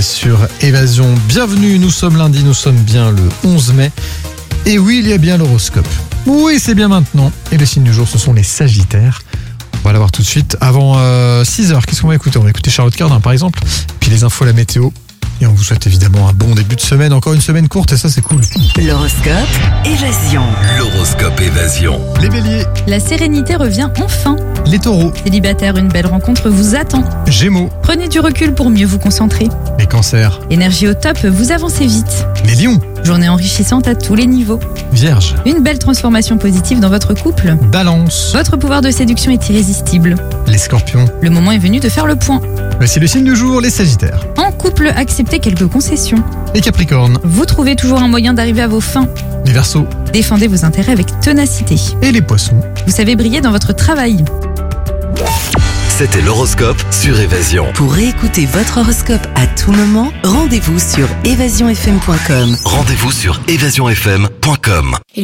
sur Évasion. Bienvenue, nous sommes lundi, nous sommes bien le 11 mai. Et oui, il y a bien l'horoscope. Oui, c'est bien maintenant. Et le signe du jour, ce sont les Sagittaires. On va la voir tout de suite. Avant 6h, qu'est-ce qu'on va écouter ? On va écouter Charlotte Cardin, par exemple. Puis les infos, la météo. Et on vous souhaite évidemment un bon début de semaine. Encore une semaine courte et ça, c'est cool. L'horoscope Évasion. L'horoscope Évasion. Les Béliers, La sérénité revient enfin. les Taureaux, Célibataire, une belle rencontre vous attend. Gémeaux, Prenez du recul pour mieux vous concentrer. les Cancers, Énergie au top, vous avancez vite. les Lions, Journée enrichissante à tous les niveaux. Vierges, Une belle transformation positive dans votre couple. Balance, Votre pouvoir de séduction est irrésistible. les Scorpions. Le moment est venu de faire le point. Voici le signe du jour, les Sagittaires. En couple, acceptez quelques concessions. Les Capricornes, Vous trouvez toujours un moyen d'arriver à vos fins. les Verseaux Défendez vos intérêts avec ténacité. et les Poissons. Vous savez briller dans votre travail. C'était l'horoscope sur Évasion. Pour réécouter votre horoscope à tout moment, rendez-vous sur évasionfm.com. Rendez-vous sur évasionfm.com.